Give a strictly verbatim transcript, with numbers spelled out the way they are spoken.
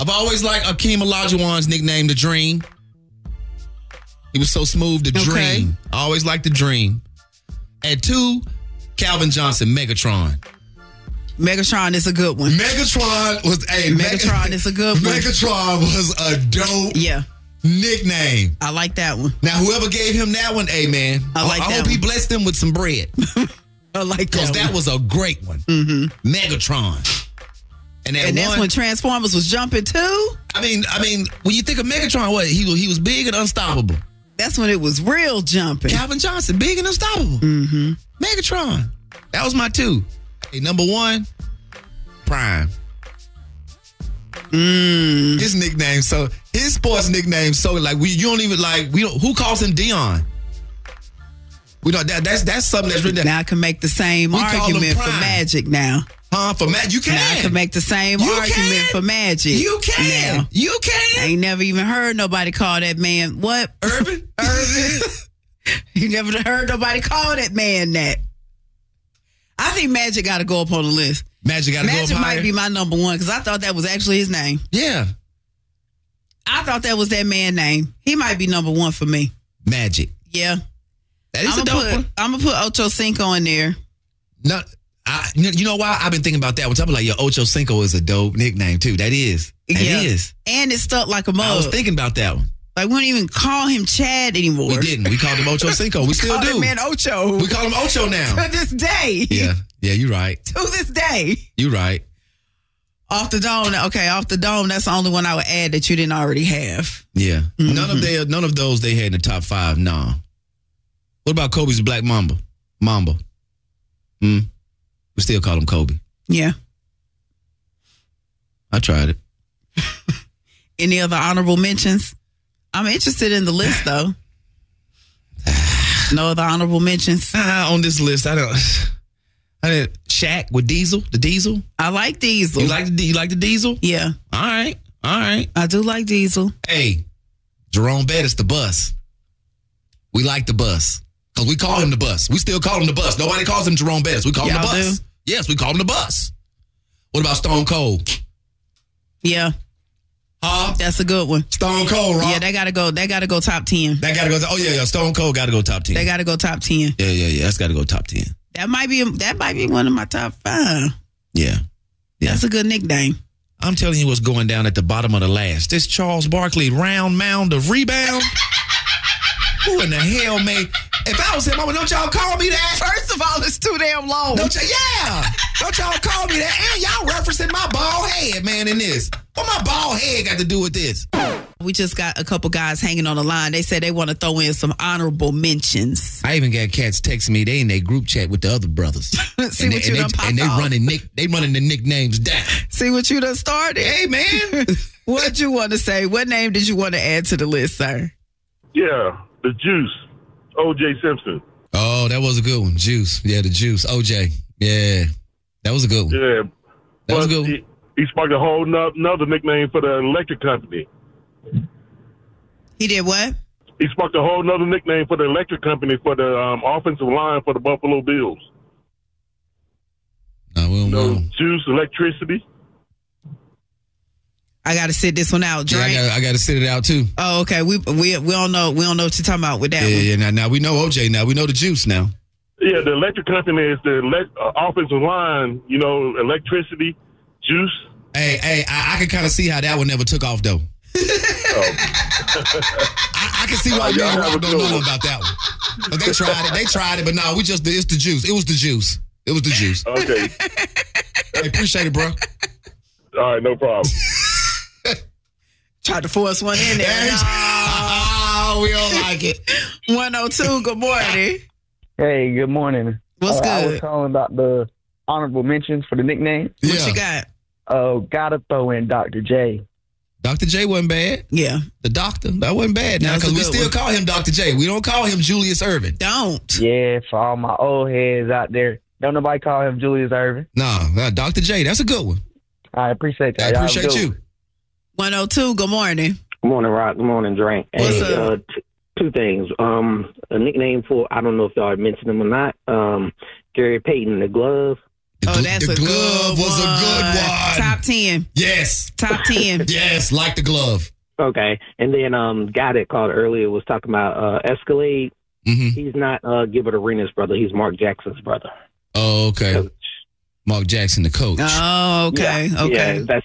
I've always liked Akeem Olajuwon's nickname, The Dream. He was so smooth, The Dream. Okay. I always liked The Dream. At two, Calvin Johnson, Megatron. Megatron is a good one. Megatron was a Megatron Meg- is a good one. Megatron was a dope Yeah. nickname. I like that one. Now, whoever gave him that one, hey man, I like I, I that hope he one. blessed him with some bread. I like that Because that one. was a great one. Mm-hmm. Megatron. And, that And that's one, when Transformers was jumping too. I mean, I mean, when you think of Megatron, what he was, he was big and unstoppable. That's when it was real jumping. Calvin Johnson, big and unstoppable. Mm-hmm. Megatron. That was my two. Hey, number one, Prime. Mm. His nickname, so his sports nickname, so like we, you don't even like we don't. Who calls him Dion? We don't. That, that's that's something that's written down. Now I can make the same We call him argument for Prime. Magic now. Huh? For Magic, you can. Now I can make the same You argument can. for Magic. You can. Now. You can. I ain't never even heard nobody call that man what? Irvin. Irvin. You never heard nobody call that man that. I think Magic got to go up on the list. Magic got to go up Magic higher. might be my number one because I thought that was actually his name. Yeah. I thought that was that man's name. He might be number one for me. Magic. Yeah. That is I'm a gonna dope put, one. I'm gonna put Ocho Cinco in there. No, I, you know why? I've been thinking about that one. I'm like, yo, Ocho Cinco is a dope nickname too. That is. That Yeah. is. And it's stuck like a mug. I was thinking about that one. Like we don't even call him Chad anymore. We didn't. We called him Ocho Cinco. We still Call do. that man Ocho. We call him Ocho now. To this day. Yeah. Yeah, you're right. To this day. You're right. Off the dome. Okay, off the dome. That's the only one I would add that you didn't already have. Yeah. Mm-hmm. None of they, none of those they had in the top five. Nah. What about Kobe's Black Mamba? Mamba. Hmm. We still call him Kobe. Yeah. I tried it. Any other honorable mentions? I'm interested in the list though. No other honorable mentions. Ah, on this list, I don't. I did Shaq with Diesel. The Diesel. I like Diesel. You like the you like the Diesel? Yeah. All right. All right. I do like Diesel. Hey, Jerome Bettis, the bus. We like the bus. Because we call him the bus. We still call him the bus. Nobody calls him Jerome Bettis. We call him the Y'all bus. do? Yes, we call him the bus. What about Stone Cold? Yeah. Huh? That's a good one. Stone Cold, right? Yeah, they gotta go. They gotta go top ten. That gotta go. Oh yeah, yeah. Stone Cold gotta go top ten. They gotta go top ten. yeah, yeah, yeah. That's gotta go top ten. That might be. That might be one of my top five. Yeah. Yeah. That's a good nickname. I'm telling you what's going down at the bottom of the last. This Charles Barkley round mound of rebound. Who in the hell made? If I was him, I would, don't y'all call me that? First of all, it's too damn long. Don't y'all, yeah. Don't y'all call me that? And y'all referencing my bald head, man, in this. What my bald head got to do with this? We just got a couple guys hanging on the line. They said they want to throw in some honorable mentions. I even got cats texting me. They in their group chat with the other brothers. See and what they, you and done they, popped and they off. running nick. They running the nicknames down. See what you done started. Hey man, What you want to say? What name did you want to add to the list, sir? Yeah, the Juice, O J Simpson. oh, that was a good one. Juice, yeah, the Juice, O J, yeah, that was a good one. Yeah, That was but good. He, he sparked a whole no, another nickname for the electric company. He did what? He sparked a whole nother nickname for the electric company for the um, offensive line for the Buffalo Bills. No, we don't No know. Juice, electricity. I got to sit this one out. Yeah, I Drink. got, I got to sit it out too. Oh, okay. We we we don't know. We don't know what you're talking about with that Yeah, one. yeah. Now, now we know O J. Now we know the Juice. Now. Yeah, the electric company is the elect, uh, offensive line. You know, electricity, Juice. Hey, hey, I, I can kind of see how that one never took off though. Oh. I, I can see why Oh, you y'all and have Rob a don't good know one. about that one. But they tried it. They tried it, but no, we just it's the Juice. It was the Juice. It was the Juice. Okay. Hey, appreciate it, bro. All right, no problem. Tried to force one in there. Oh, we don't like it. one oh two, good morning. Hey, good morning. What's Uh, I was good? calling about the honorable mentions for the nickname. What Yeah. you got? Uh, gotta throw in Doctor J. Doctor J wasn't bad. Yeah. The doctor, that wasn't bad now That's a because we good still one. call him Doctor J. We don't call him Julius Erving. Don't. Yeah, for all my old heads out there, don't nobody call him Julius Erving. No, uh, Doctor J, that's a good one. I appreciate that. I Y'all have a appreciate good you. one. one oh two, good morning. Good morning, Rock. Good morning, Drink. What's hey, up? Uh, t- two things. Um, a nickname for, I don't know if y'all mentioned him or not, um, Gary Payton, the glove. The Oh, gl- that's the a glove good was a good one. Top ten. Yes. Top ten. Yes, like the glove. Okay. And then um, guy that called earlier was talking about uh, Escalade. Mm-hmm. He's not uh, Gilbert Arenas' brother. He's Mark Jackson's brother. Oh, okay. Coach. Mark Jackson, the coach. Oh, okay. Yeah, okay. Yeah, that's